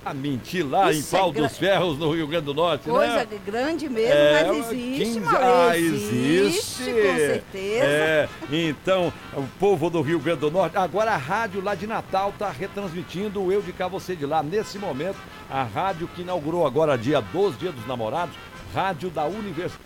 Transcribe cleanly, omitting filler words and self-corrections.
A mentir lá em Isso Pau dos Ferros, no Rio Grande do Norte, coisa né? grande mesmo, mas existe, existe, com certeza. Então, o povo do Rio Grande do Norte, agora a rádio lá de Natal está retransmitindo o Eu de Cá, Você de Lá. Nesse momento, a rádio que inaugurou agora dia 12, Dia dos Namorados, rádio da Universidade.